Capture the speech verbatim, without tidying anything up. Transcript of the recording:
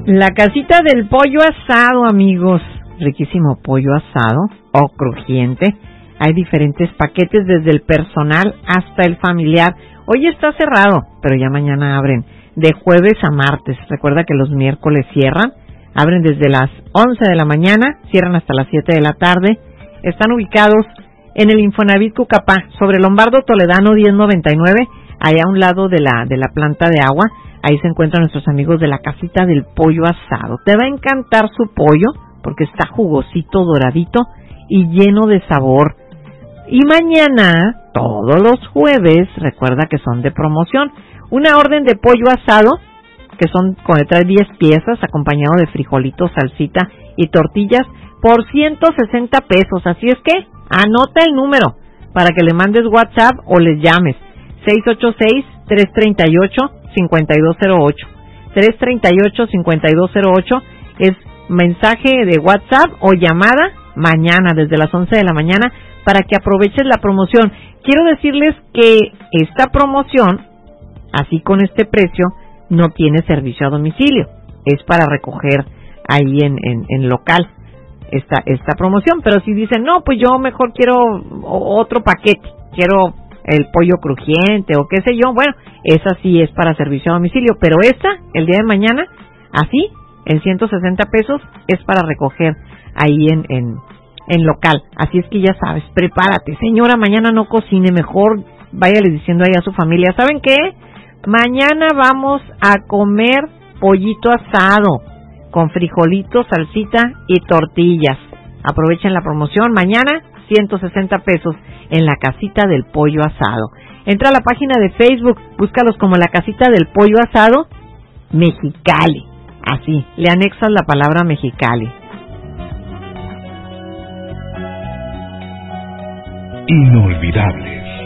La casita del pollo asado, amigos. Riquísimo pollo asado o crujiente. Hay diferentes paquetes desde el personal hasta el familiar. Hoy está cerrado, pero ya mañana abren. De jueves a martes. Recuerda que los miércoles cierran. Abren desde las once de la mañana, cierran hasta las siete de la tarde. Están ubicados en el Infonavit Cucapá, sobre Lombardo Toledano diez noventa y nueve, allá a un lado de la de la planta de agua. Ahí se encuentran nuestros amigos de la casita del pollo asado. Te va a encantar su pollo porque está jugosito, doradito y lleno de sabor. Y mañana, todos los jueves, recuerda que son de promoción, una orden de pollo asado, que son con trae diez piezas, acompañado de frijolitos, salsita y tortillas, por ciento sesenta pesos. Así es que anota el número para que le mandes WhatsApp o les llames. seis ocho seis, tres tres ocho, cinco dos cero ocho. tres tres ocho, cinco dos cero ocho es mensaje de WhatsApp o llamada mañana desde las once de la mañana para que aproveches la promoción. Quiero decirles que esta promoción, así con este precio, no tiene servicio a domicilio. Es para recoger ahí en, en, en local esta, esta promoción. Pero si dicen, no, pues yo mejor quiero otro paquete, quiero el pollo crujiente o qué sé yo, bueno, esa sí es para servicio a domicilio. Pero esta, el día de mañana, así, en ciento sesenta pesos, es para recoger ahí en, en, en local. Así es que ya sabes, prepárate. Señora, mañana no cocine, mejor váyale diciendo ahí a su familia, ¿saben qué? Mañana vamos a comer pollito asado con frijolitos, salsita y tortillas. Aprovechen la promoción. Mañana, ciento sesenta pesos en la casita del pollo asado. Entra a la página de Facebook, búscalos como la casita del pollo asado Mexicali. Así, le anexas la palabra Mexicali. Inolvidable.